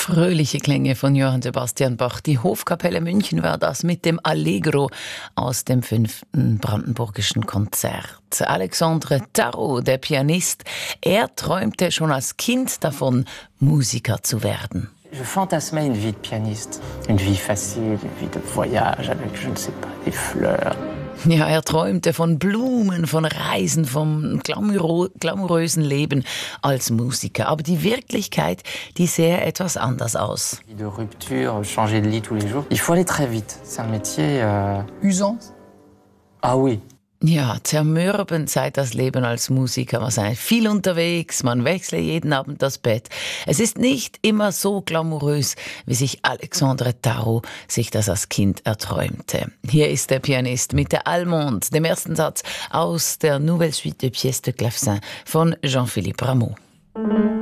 Fröhliche Klänge von Johann Sebastian Bach. Die Hofkapelle München war das mit dem Allegro aus dem 5. Brandenburgischen Konzert. Alexandre Tarot, der Pianist, er träumte schon als Kind davon, Musiker zu werden. Je fantasmais une vie de pianiste. Une vie facile, une vie de voyage avec, je ne sais pas, des fleurs. Ja, er träumte von Blumen, von Reisen, vom glamourösen Leben als Musiker. Aber die Wirklichkeit, die sähe etwas anders aus. De rupture, changer de lit tous les jours. Il faut aller très vite. C'est un métier usant. Ah oui. Ja, zermürbend sei das Leben als Musiker. Man sei viel unterwegs, man wechsle jeden Abend das Bett. Es ist nicht immer so glamourös, wie sich Alexandre Tarot sich das als Kind erträumte. Hier ist der Pianist mit der Allemande, dem ersten Satz aus der Nouvelle Suite de Pièces de Clavecin von Jean-Philippe Rameau.